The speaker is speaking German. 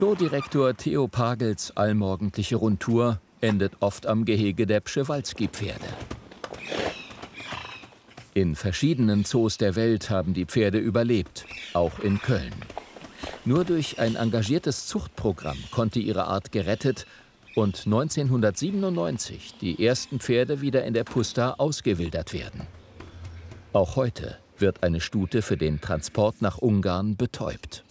Zoodirektor Theo Pagels allmorgendliche Rundtour endet oft am Gehege der Przewalski-Pferde. In verschiedenen Zoos der Welt haben die Pferde überlebt, auch in Köln. Nur durch ein engagiertes Zuchtprogramm konnte ihre Art gerettet und 1997 die ersten Pferde wieder in der Puszta ausgewildert werden. Auch heute wird eine Stute für den Transport nach Ungarn betäubt.